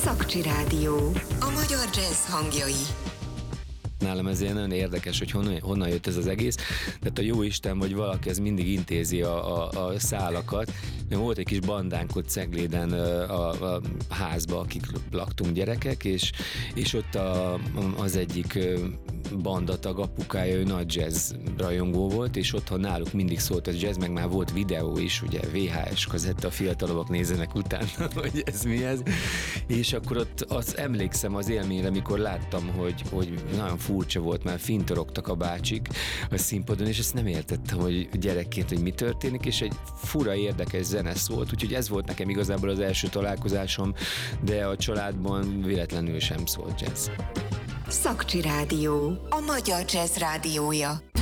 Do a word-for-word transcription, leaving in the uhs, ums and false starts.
Szakcsi Rádió. A magyar jazz hangjai. Nálam ez ilyen nagyon érdekes, hogy honnan, honnan jött ez az egész. Tehát a jóisten, vagy valaki ez mindig intézi a, a, a szálakat. Volt egy kis bandánk ott Cegléden a, a házba, akik laktunk gyerekek, és, és ott a, az egyik bandatag apukája, ő nagy jazz rajongó volt, és otthon náluk mindig szólt a jazz, meg már volt videó is, ugye vé há es kazetta, a fiatalabbak nézzenek utána, hogy ez mi ez. És akkor ott az emlékszem az élményre, amikor láttam, hogy, hogy nagyon furcsa volt, már fintorogtak a bácsik a színpadon, és ezt nem értettem, hogy gyerekként, hogy mi történik, és egy fura, érdekes zene szólt, úgyhogy ez volt nekem igazából az első találkozásom, de a családban véletlenül sem szólt jazz. Szakcsi Rádió. A magyar jazz rádiója.